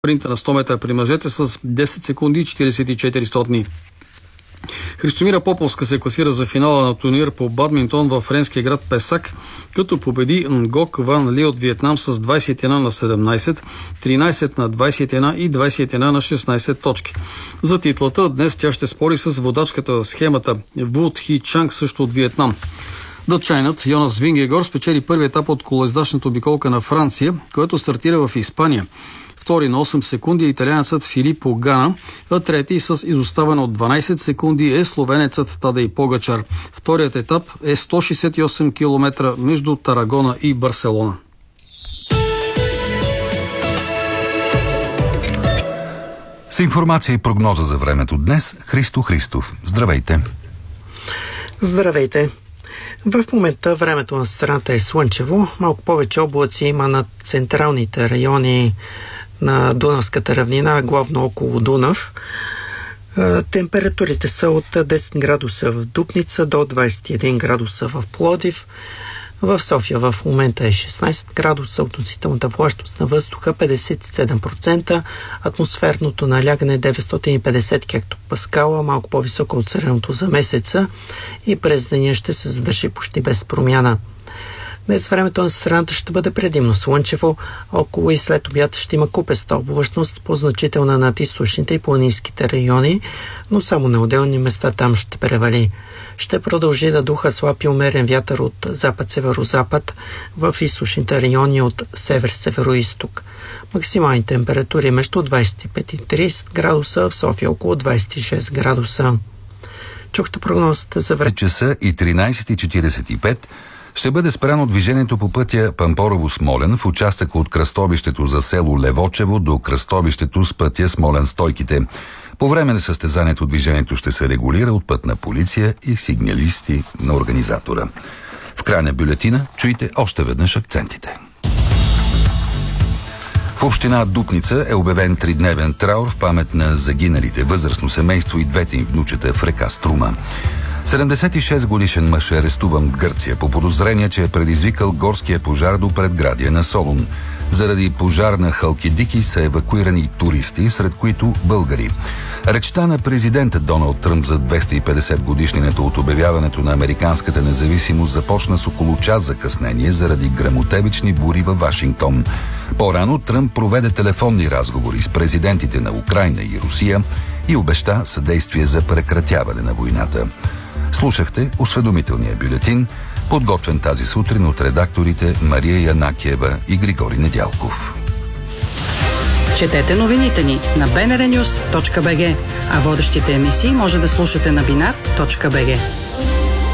спринта на 100 метра при мъжете с 10 секунди и 44 стотни. Христомира Поповска се класира за финала на турнир по бадминтон в френския град Песак, като победи Нгок Ван Ли от Виетнам с 21 на 17, 13 на 21 и 21 на 16 точки. За титлата днес тя ще спори с водачката в схемата Вуд Хи Чанг, също от Виетнам. Дъчанинът Йонас Вингегор спечели първи етап от колоездачната обиколка на Франция, който стартира в Испания. Втори на 8 секунди е италианецът Филипо Гана, а трети с изоставане от 12 секунди е словенецът Тадей Погачар. Вторият етап е 168 км между Тарагона и Барселона. С информация и прогноза за времето днес, Христо Христов. Здравейте! Здравейте! В момента времето на страната е слънчево. Малко повече облаци има над централните райони на Дунавската равнина, главно около Дунав. Температурите са от 10 градуса в Дупница до 21 градуса в Пловдив. В София в момента е 16 градуса, относителната влажност на въздуха 57%, атмосферното налягане 950 хектопаскала, малко по-високо от средното за месеца, и през деня ще се задържи почти без промяна. Днес времето на страната ще бъде предимно слънчево, около и след обяд ще има купеста облачност, по-значителна над източните и планинските райони, но само на отделни места там ще превали. Ще продължи да духа слаб и умерен вятър от запад-северозапад в източните райони от север-североизток. Максимални температури между 25 и 30 градуса, в София около 26 градуса. Чухте прогнозата за време. Часа и 13:45 ще бъде спряно движението по пътя Пампорово-Смолян в участъка от кръстовището за село Левочево до кръстовището с пътя Смолян-Стойките. По време на състезанието движението ще се регулира от пътна полиция и сигналисти на организатора. В края на бюлетина чуйте още веднъж акцентите. В община Дупница е обявен 3-дневен траур в памет на загиналите възрастно семейство и двете им внучета в река Струма. 76 годишен мъж е арестуван в Гърция по подозрение, че е предизвикал горския пожар до предградие на Солун. Заради пожар на Халкидики са евакуирани туристи, сред които българи. Речта на президента Доналд Тръмп за 250 годишнината от обявяването на американската независимост започна с около час закъснение заради гръмотевични бури във Вашингтон. По-рано Тръмп проведе телефонни разговори с президентите на Украйна и Русия и обеща съдействие за прекратяване на войната. Слушахте осведомителния бюлетин, подготвен тази сутрин от редакторите Мария Янакиева и Григорий Недялков. Четете новините ни на bnrnews.bg, а водещите емисии може да слушате на binar.bg.